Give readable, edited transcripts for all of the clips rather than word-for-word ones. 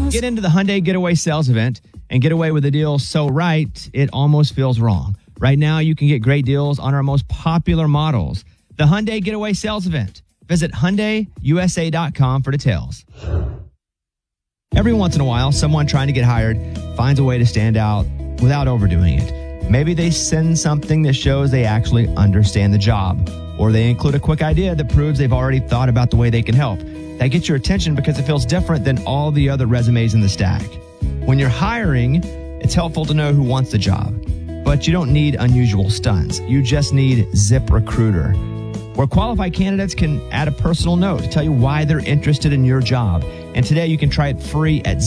Get into the Hyundai Getaway Sales Event and get away with a deal so right, it almost feels wrong. Right now, you can get great deals on our most popular models. The Hyundai Getaway Sales Event. Visit HyundaiUSA.com for details. Every once in a while, someone trying to get hired finds a way to stand out without overdoing it. Maybe they send something that shows they actually understand the job, or they include a quick idea that proves they've already thought about the way they can help. That gets your attention because it feels different than all the other resumes in the stack. When you're hiring, it's helpful to know who wants the job. But you don't need unusual stunts. You just need ZipRecruiter, where qualified candidates can add a personal note to tell you why they're interested in your job. And today you can try it free at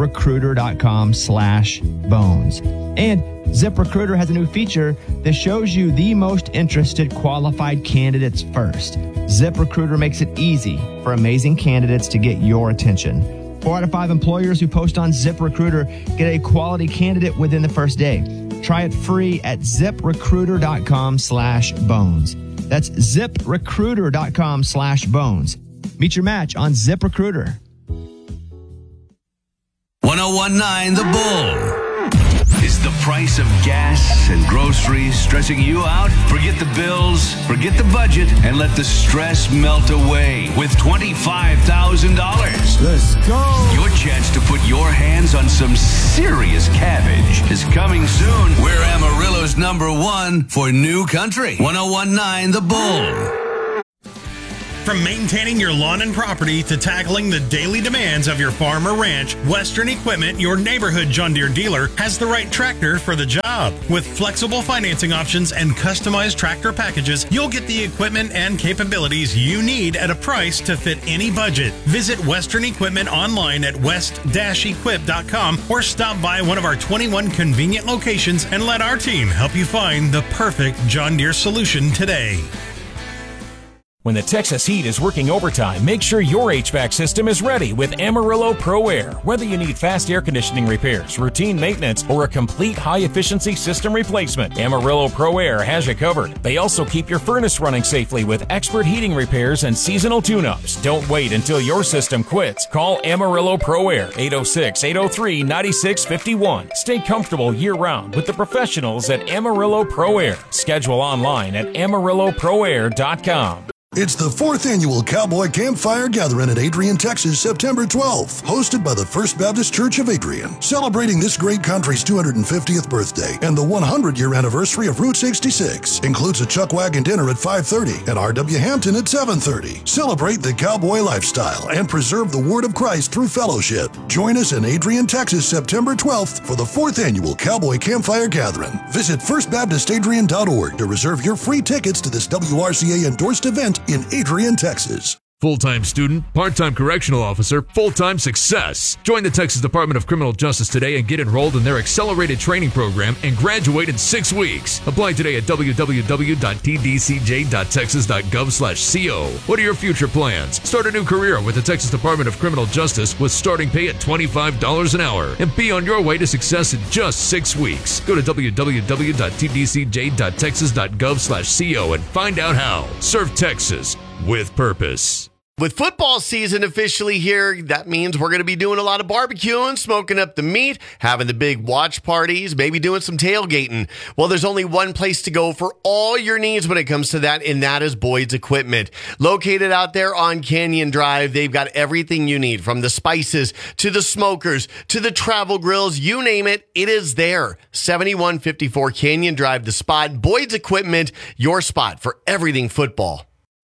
ZipRecruiter.com/bones. And ZipRecruiter has a new feature that shows you the most interested qualified candidates first. ZipRecruiter makes it easy for amazing candidates to get your attention. 4 out of 5 employers who post on ZipRecruiter get a quality candidate within the first day. Try it free at ZipRecruiter.com/bones. That's ZipRecruiter.com/bones. Meet your match on ZipRecruiter. 1019 The Bull. Is the price of gas and groceries stressing you out? Forget the bills, forget the budget, and let the stress melt away with $25,000. Let's go. Your chance to put your hands on some serious cabbage is coming soon. We're Amarillo's #1 for new country. 1019 The Bull. From maintaining your lawn and property to tackling the daily demands of your farm or ranch, Western Equipment, your neighborhood John Deere dealer, has the right tractor for the job. With flexible financing options and customized tractor packages, you'll get the equipment and capabilities you need at a price to fit any budget. Visit Western Equipment online at west-equip.com or stop by one of our 21 convenient locations and let our team help you find the perfect John Deere solution today. When the Texas heat is working overtime, make sure your HVAC system is ready with Amarillo Pro Air. Whether you need fast air conditioning repairs, routine maintenance, or a complete high-efficiency system replacement, Amarillo Pro Air has you covered. They also keep your furnace running safely with expert heating repairs and seasonal tune-ups. Don't wait until your system quits. Call Amarillo Pro Air, 806-803-9651. Stay comfortable year-round with the professionals at Amarillo Pro Air. Schedule online at AmarilloProAir.com. It's the 4th annual Cowboy Campfire Gathering at Adrian, Texas, September 12th, hosted by the First Baptist Church of Adrian. Celebrating this great country's 250th birthday and the 100-year anniversary of Route 66 includes a chuck wagon dinner at 5:30 and R.W. Hampton at 7:30. Celebrate the cowboy lifestyle and preserve the Word of Christ through fellowship. Join us in Adrian, Texas, September 12th for the 4th annual Cowboy Campfire Gathering. Visit firstbaptistadrian.org to reserve your free tickets to this WRCA-endorsed event in Adrian, Texas. Full-time student, part-time correctional officer, full-time success. Join the Texas Department of Criminal Justice today and get enrolled in their accelerated training program and graduate in 6 weeks. Apply today at www.tdcj.texas.gov/co. What are your future plans? Start a new career with the Texas Department of Criminal Justice with starting pay at $25 an hour and be on your way to success in just 6 weeks. Go to www.tdcj.texas.gov/co and find out how. Serve Texas with purpose. With football season officially here, that means we're going to be doing a lot of barbecuing, smoking up the meat, having the big watch parties, maybe doing some tailgating. Well, there's only one place to go for all your needs when it comes to that, and that is Boyd's Equipment. Located out there on Canyon Drive, they've got everything you need, from the spices to the smokers to the travel grills, you name it, it is there. 7154 Canyon Drive, the spot. Boyd's Equipment, your spot for everything football.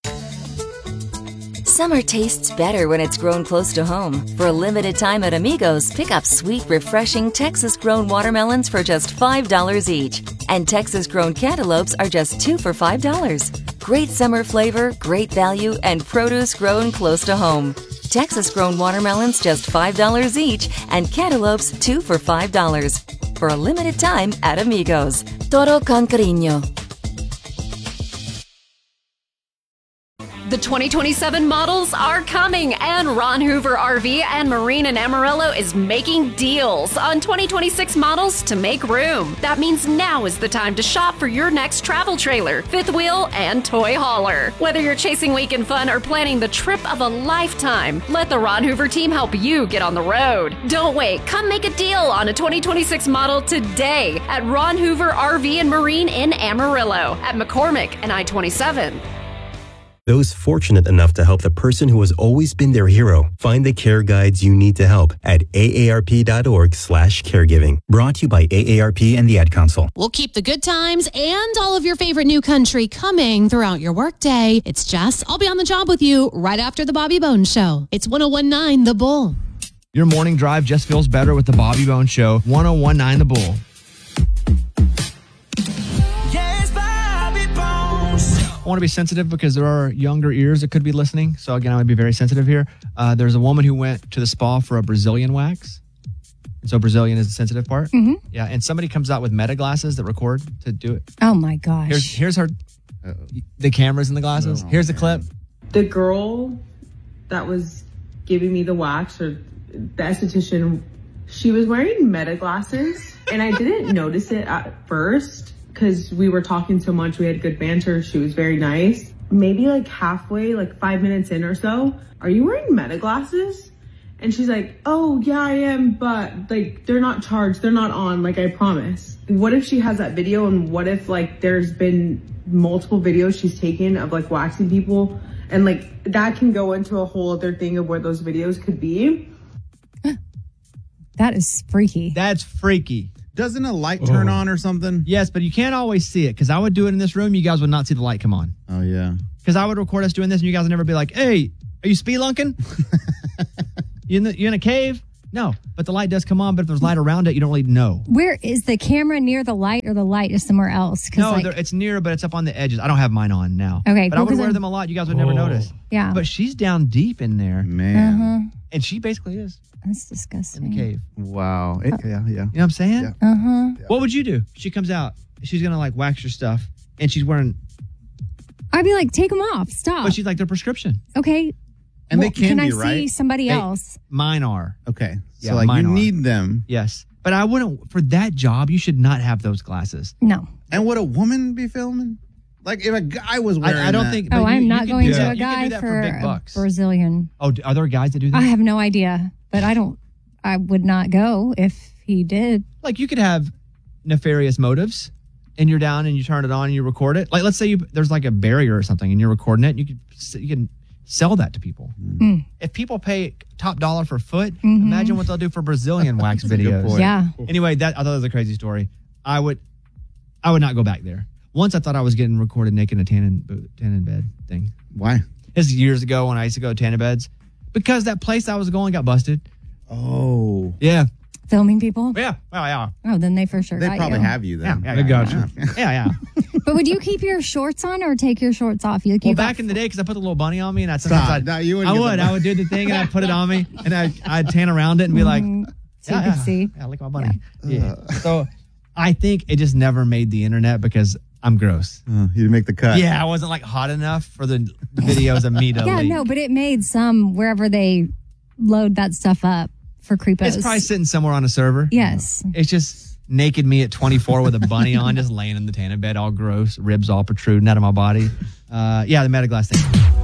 Summer tastes better when it's grown close to home. For a limited time at Amigos, pick up sweet, refreshing Texas-grown watermelons for just $5 each. And Texas-grown cantaloupes are just 2 for $5. Great summer flavor, great value, and produce grown close to home. Texas-grown watermelons just $5 each, and cantaloupes 2 for $5. For a limited time at Amigos. Todo con cariño. The 2027 models are coming, and Ron Hoover RV and Marine in Amarillo is making deals on 2026 models to make room. That means now is the time to shop for your next travel trailer, fifth wheel, and toy hauler. Whether you're chasing weekend fun or planning the trip of a lifetime, let the Ron Hoover team help you get on the road. Don't wait. Come make a deal on a 2026 model today at Ron Hoover RV and Marine in Amarillo, at McCormick and I-27. Those fortunate enough to help the person who has always been their hero find the care guides you need to help at aarp.org/caregiving. Brought to you by AARP and the Ad Council. We'll keep the good times and all of your favorite new country coming throughout your workday. It's Jess. I'll be on the job with you right after the Bobby Bones Show. It's 101.9 The Bull. Your morning drive just feels better with the Bobby Bones Show. 101.9 The Bull. I want to be sensitive because there are younger ears that could be listening. So again, I would be very sensitive here. There's a woman who went to the spa for a Brazilian wax. And so Brazilian is the sensitive part. Mm-hmm. Yeah. And somebody comes out with meta glasses that record to do it. Oh my gosh. Here's her, the cameras in the glasses. Here's the clip. The girl that was giving me the wax, or the esthetician, she was wearing meta glasses, and I didn't notice it at first because we were talking so much. We had good banter. She was very nice. Maybe like halfway, like 5 minutes in or so, are you wearing meta glasses? And she's like, oh yeah, I am, but like they're not charged, they're not on, like I promise. What if she has that video, and what if like there's been multiple videos she's taken of like waxing people, and like that can go into a whole other thing of where those videos could be. That is freaky. That's freaky. Doesn't a light turn on or something? Yes, but you can't always see it, because I would do it in this room. You guys would not see the light come on. Oh, yeah. Because I would record us doing this, and you guys would never be like, hey, are you spelunking? You in a cave? No, but the light does come on, but if there's light around it, you don't really know. Where is the camera, near the light, or the light is somewhere else? No, it's near, but it's up on the edges. I don't have mine on now. Okay, but I would wear them a lot. You guys would never notice. Yeah. But she's down deep in there. Man. And she basically is. That's disgusting. In the cave. Wow. Yeah. You know what I'm saying? Yeah. Uh-huh. What would you do? She comes out. She's going to like wax your stuff, and she's wearing... I'd be like, take them off. Stop. But she's like, they're prescription. Okay. And they can I be, right? see somebody else? Mine are. Okay. So Yeah, like mine you are. need them. Yes. But I wouldn't, for that job, you should not have those glasses. No. And would a woman be filming? Like if a guy was wearing I don't that. think... Oh, but I'm you not could going do to that. a You could guy do that for big a bucks. Brazilian. Oh, are there guys that do that? I have no idea, but I would not go if he did. Like, you could have nefarious motives, and you're down and you turn it on and you record it. Like, let's say there's like a barrier or something and you're recording it. You can sell that to people. If people pay top dollar for a foot, imagine what they'll do for Brazilian wax videos. Yeah. Anyway, I thought that was a crazy story. I would not go back there. Once I thought I was getting recorded naked in a tan in bed thing. Why? This is years ago when I used to go to tanning beds, because that place I was going got busted. Oh. Yeah. Filming people? Yeah. Oh, yeah. Oh, then they for sure They got probably you. have you then. Yeah, they got you. Yeah. But would you keep your shorts on or take your shorts off? You Well, back in the day, because I put the little bunny on me, and I sometimes No, you wouldn't get the I would do the thing, and I'd put it on me, and I'd tan around it and be like, so you could see. Yeah, look at my bunny. Yeah. So I think it just never made the internet because I'm gross. You didn't make the cut. Yeah, I wasn't like hot enough for the videos of me to Yeah, leak. no, but it made some wherever they load that stuff up for creepos. It's probably sitting somewhere on a server. Yes. It's just naked me at 24 with a bunny on, just laying in the tanning bed, all gross, ribs all protruding out of my body. Yeah, the Metaglass thing.